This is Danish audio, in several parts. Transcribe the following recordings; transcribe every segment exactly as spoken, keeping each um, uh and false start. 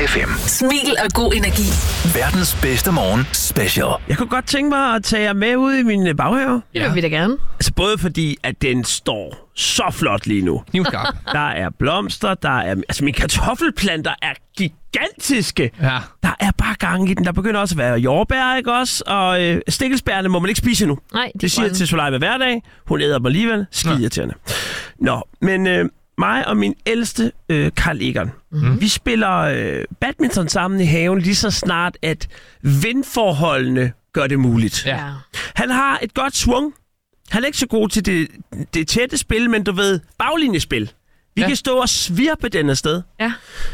F M. Smil og god energi. Verdens bedste morgen special. Jeg kunne godt tænke mig at tage jer med ud i min baghave. Det vil vi da gerne. Altså både fordi, at den står så flot lige nu. Knivskarp. Der er blomster, der er... Altså mine kartoffelplanter er gigantiske. Ja. Der er bare gang i den. Der begynder også at være jordbær, ikke også? Og øh, stikkelsbærne må man ikke spise nu. Nej, de Det siger jeg til Soleima hver dag. Hun æder dem alligevel. Skide irriterende. Nå, men øh, mig og min ældste, øh, Carl Egon, mm-hmm. vi spiller øh, badminton sammen i haven lige så snart, at vindforholdene gør det muligt. Ja. Han har et godt swung. Han er ikke så god til det, det tætte spil, men du ved, baglinjespil. Vi Ja. kan stå og svirpe den afsted. Ja.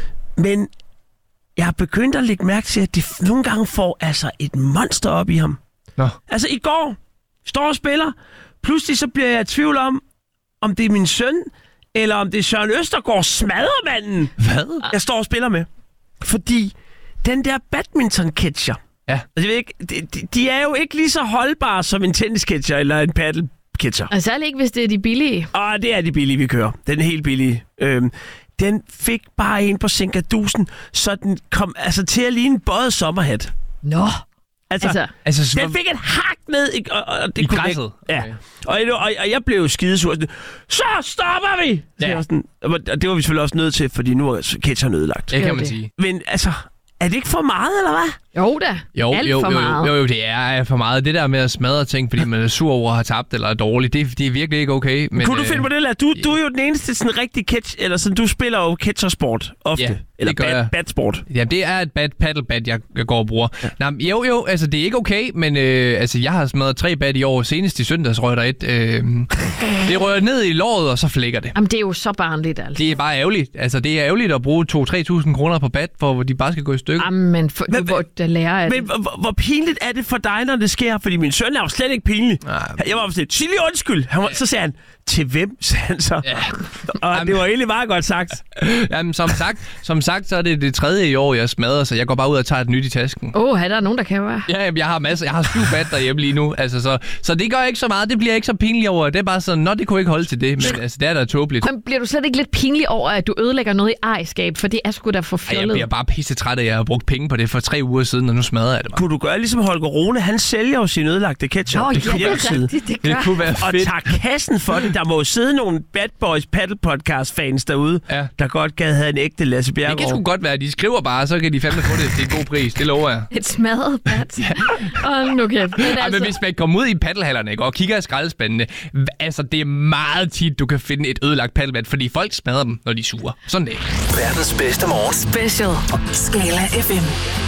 Men jeg har begyndt at lægge mærke til, at de nogle gange får altså et monster op i ham. Nå. Altså i går, står og spiller. Pludselig så bliver jeg i tvivl om, om det er min søn, eller om det er Søren Østergaard, smadremanden, Hvad? jeg står og spiller med. Fordi den der badminton-catcher, Ja. altså, jeg ved ikke, de, de, de er jo ikke lige så holdbare som en tennis-catcher eller en paddle-catcher. Og særligt ikke, hvis det er de billige. Og det er de billige, vi kører. Den er helt billige. Øhm, den fik bare en på sinkadusen, så den kom altså til at ligne en bøjet sommerhat. Nå. Altså, Altså, Altså, så, den fik et hak ned i, og, og det I kunne græsset? Ikke, ja. Okay. Og, og, og jeg blev skidesur. Sådan, så stopper vi! Så Ja. jeg var sådan, og det var vi selvfølgelig også nødt til, fordi nu er catcheren ødelagt. det kan man det. sige. Men altså, er det ikke for meget, eller hvad? jo da. Jo, Alt jo, for jo, meget. jo, jo, det er for meget. Det der med at smadre ting, fordi man er sur over at have tabt eller er dårlig, det, det er virkelig ikke okay. Men, Kunne du øh, finde på det, eller? Du, du er jo den eneste sådan rigtig catch, eller sådan, du spiller jo catchersport ofte. Ja, eller det gør bad, jeg. badsport. Ja, det er et bad, paddlebad, jeg, jeg går og bruger. Ja. Nå, men jo, jo, altså det er ikke okay, men øh, altså, jeg har smadret tre bad i år. Senest i søndags røg der et. Øh, det rører ned i låret, og så flækker det. Jamen, det er jo så barnligt, altså. Det er bare ærgerligt. Altså, det er ærgerligt at bruge to til tre tusind kroner på bad, for de bare skal gå i stykker. Jamen, for, Men- du må da lære af Men det. hvor, hvor pinligt er det for dig, når det sker? Fordi min søn er jo slet ikke pinlig. Nej. Jeg var sådan, sig lige undskyld. Han var, så sagde han, til hvem, sagde han så. Ja. Og Jamen. det var egentlig meget godt sagt. Jamen, som sagt, som sagt, så er det det tredje i år, jeg smadrer, så jeg går bare ud og tager et nyt i tasken. Åh, oh, der er nogen, der kan være. Ja, jamen, jeg har masser. Jeg har syv bad derhjemme lige nu. Altså, så, så det gør ikke så meget. Det bliver ikke så pinligt over. Det er bare sådan, nå, det kunne ikke holde til det. Men altså, det er da tåbeligt. Men bliver du slet ikke lidt pinlig over, at du ødelægger noget i ejerskab? For det er sgu da for Ej, jeg fjollet. bliver bare pisse træt af, at jeg har brugt penge på det for tre uger siden, og nu smadrer jeg det bare. Kunne du gøre ligesom Holger Rune? Han sælger jo sin ødelagte ketchup. Nå, på ja, sin det er hjemmeside. rigtigt, det Det gør. kunne være Og fedt. tager kassen for det. Der må jo sidde nogle Bad Boys Paddle Podcast fans derude, Ja. der godt gad have en ægte Lasse Det kan sgu Bjerregaard. godt være, at de skriver bare, så kan de fandme få det til en god pris. Det lover jeg. Et smadret bat. Hold nu kæft. Men Ej, men altså, hvis man kommer ud i paddelhallerne, ikke, og kigger i skraldespandene, hva- altså det er meget tit, du kan finde et ødelagt paddelbat, fordi folk smadrer dem, når de er sure. Sådan det. Verdens bedste morgen. Special. Skala F M.